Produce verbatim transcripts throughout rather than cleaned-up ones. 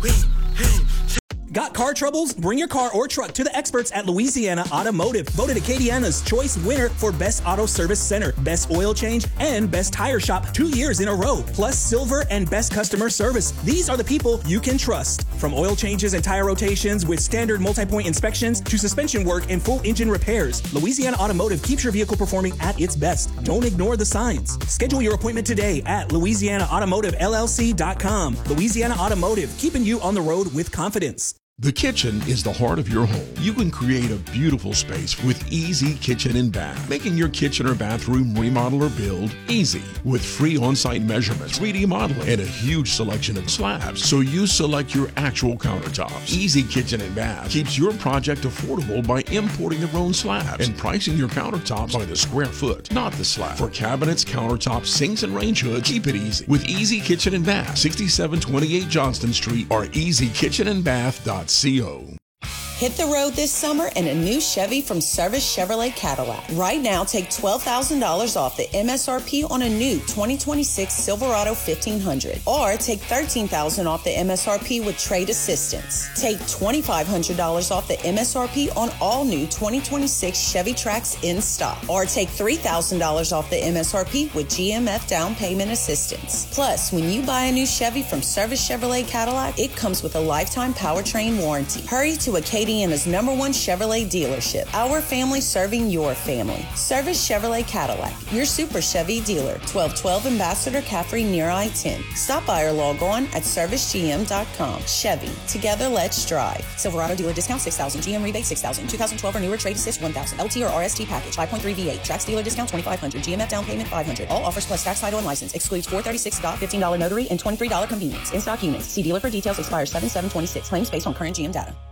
Got car troubles? Bring your car or truck to the experts at Louisiana Automotive. Voted Acadiana's Choice winner for Best Auto Service Center, Best Oil Change, and Best Tire Shop two years in a row. Plus Silver and Best Customer Service. These are the people you can trust. From oil changes and tire rotations with standard multi-point inspections to suspension work and full engine repairs, Louisiana Automotive keeps your vehicle performing at its best. Don't ignore the signs. Schedule your appointment today at Louisiana Automotive L L C dot com. Louisiana Automotive, keeping you on the road with confidence. The kitchen is the heart of your home. You can create a beautiful space with Easy Kitchen and Bath, making your kitchen or bathroom remodel or build easy. With free on-site measurements, three D modeling, and a huge selection of slabs, so you select your actual countertops. Easy Kitchen and Bath keeps your project affordable by importing their own slabs and pricing your countertops by the square foot, not the slab. For cabinets, countertops, sinks, and range hoods, keep it easy with Easy Kitchen and Bath, sixty-seven twenty-eight Johnston Street or easy kitchen and bath dot co. Hit the road this summer in a new Chevy from Service Chevrolet Cadillac. Right now, take twelve thousand dollars off the M S R P on a new twenty twenty-six Silverado fifteen hundred. Or take thirteen thousand dollars off the M S R P with trade assistance. Take twenty-five hundred dollars off the M S R P on all new twenty twenty-six Chevy Trax in stock. Or take three thousand dollars off the M S R P with G M F down payment assistance. Plus, when you buy a new Chevy from Service Chevrolet Cadillac, it comes with a lifetime powertrain warranty. Hurry to Acadiana's number one Chevrolet dealership. Our family serving your family. Service Chevrolet Cadillac, your Super Chevy dealer. twelve twelve Ambassador Caffrey near I ten. Stop by or log on at service g m dot com. Chevy, together let's drive. Silverado dealer discount six thousand, G M rebate six thousand, two thousand twelve or newer trade assist one thousand, L T or R S T package five point three V eight, Trax dealer discount twenty-five hundred, G M F down payment five hundred. All offers plus tax, title, and license. Excludes four thirty-six doc, fifteen dollars notary, and twenty-three dollars convenience. In stock units. See dealer for details. Expires seven seven twenty-six. Claims based on current G M data.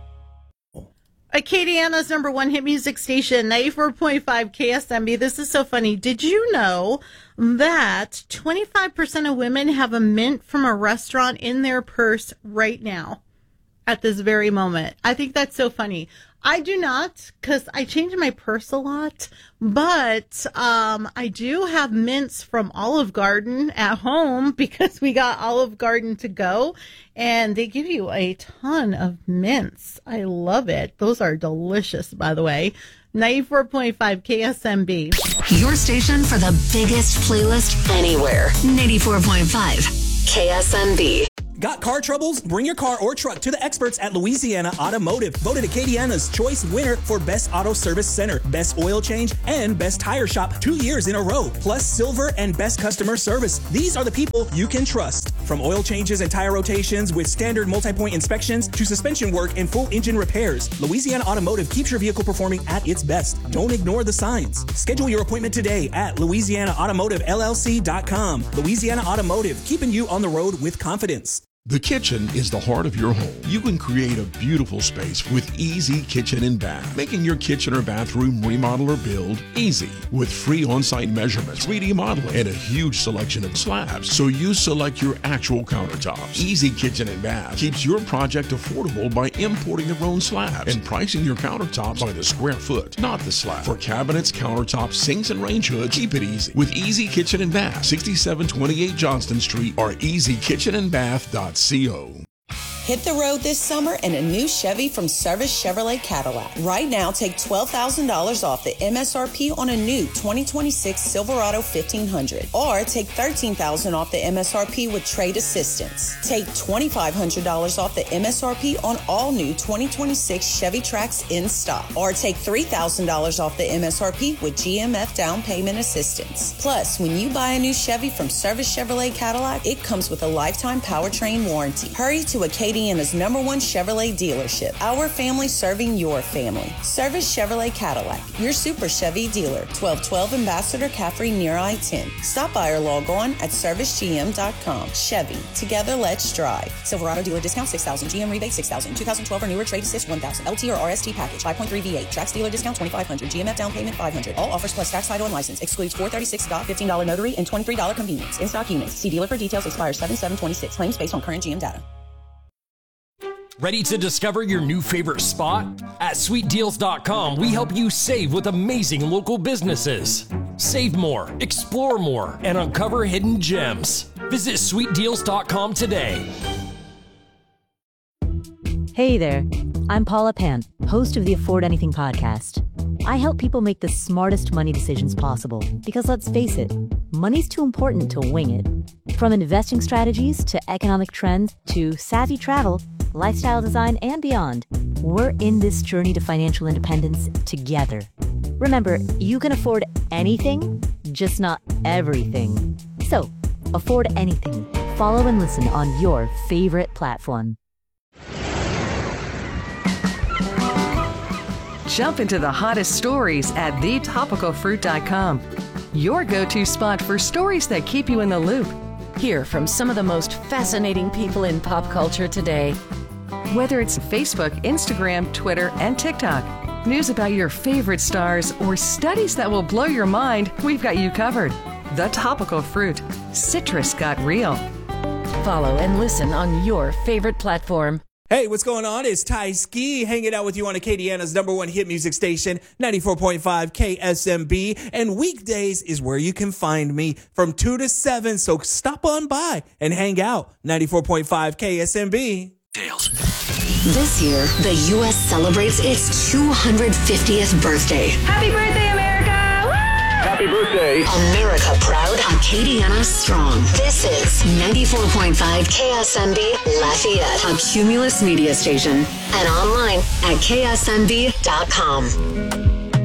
Acadiana's number one hit music station, ninety-four point five K S M B. This is so funny. Did you know that twenty-five percent of women have a mint from a restaurant in their purse right now at this very moment? I think that's so funny. I do not, because I change my purse a lot, but um, I do have mints from Olive Garden at home because we got Olive Garden to go, and they give you a ton of mints. I love it. Those are delicious, by the way. ninety-four point five K S M B. Your station for the biggest playlist anywhere. ninety-four point five K S M B. Got car troubles? Bring your car or truck to the experts at Louisiana Automotive. Voted Acadiana's Choice winner for Best Auto Service Center, Best Oil Change, and Best Tire Shop two years in a row. Plus Silver and Best Customer Service. These are the people you can trust. From oil changes and tire rotations with standard multi-point inspections to suspension work and full engine repairs, Louisiana Automotive keeps your vehicle performing at its best. Don't ignore the signs. Schedule your appointment today at Louisiana Automotive L L C dot com. Louisiana Automotive, keeping you on the road with confidence. The kitchen is the heart of your home. You can create a beautiful space with Easy Kitchen and Bath, making your kitchen or bathroom remodel or build easy. With free on-site measurements, three D modeling, and a huge selection of slabs, so you select your actual countertops. Easy Kitchen and Bath keeps your project affordable by importing their own slabs and pricing your countertops by the square foot, not the slab. For cabinets, countertops, sinks, and range hoods, keep it easy with Easy Kitchen and Bath, sixty-seven twenty-eight Johnston Street or easy kitchen and bath dot co. Hit the road this summer in a new Chevy from Service Chevrolet Cadillac. Right now, take twelve thousand dollars off the M S R P on a new twenty twenty-six Silverado fifteen hundred. Or take thirteen thousand dollars off the M S R P with trade assistance. Take twenty-five hundred dollars off the M S R P on all new twenty twenty-six Chevy Trax in stock. Or take three thousand dollars off the M S R P with G M F down payment assistance. Plus, when you buy a new Chevy from Service Chevrolet Cadillac, it comes with a lifetime powertrain warranty. Hurry to Acadiana's number one Chevrolet dealership. Our family serving your family. Service Chevrolet Cadillac, your Super Chevy dealer. twelve twelve Ambassador Caffrey near I ten. Stop by or log on at service g m dot com. Chevy, together let's drive. Silverado dealer discount six thousand, G M rebate six thousand, two thousand twelve or newer trade assist one thousand, L T or R S T package five point three V eight, Trax dealer discount twenty-five hundred, G M F down payment five hundred. All offers plus tax, title, and license. Excludes four thirty-six doc, fifteen dollars notary, and twenty-three dollars convenience. In stock units. See dealer for details. Expires seven seven twenty-six. Claims based on current G M data. Ready to discover your new favorite spot? At sweet deals dot com, we help you save with amazing local businesses. Save more, explore more, and uncover hidden gems. Visit sweet deals dot com today. Hey there, I'm Paula Pant, host of the Afford Anything podcast. I help people make the smartest money decisions possible because, let's face it, money's too important to wing it. From investing strategies to economic trends to savvy travel, lifestyle design, and beyond, we're in this journey to financial independence together. Remember, you can afford anything, just not everything. So, afford anything. Follow and listen on your favorite platform. Jump into the hottest stories at the topical fruit dot com. Your go-to spot for stories that keep you in the loop. Hear from some of the most fascinating people in pop culture today. Whether it's Facebook, Instagram, Twitter, and TikTok, news about your favorite stars, or studies that will blow your mind, we've got you covered. The Topical Fruit. Citrus got real. Follow and listen on your favorite platform. Hey, what's going on? It's Ty Ski hanging out with you on Acadiana's number one hit music station, ninety-four point five K S M B. And weekdays is where you can find me from two to seven. So stop on by and hang out. ninety-four point five K S M B. Dales. This year, the U S celebrates its two hundred fiftieth birthday. Happy birthday, America! Woo! Happy birthday. America proud, Acadiana strong. This is ninety-four point five K S M B Lafayette, a Cumulus media station, and online at K S M B dot com.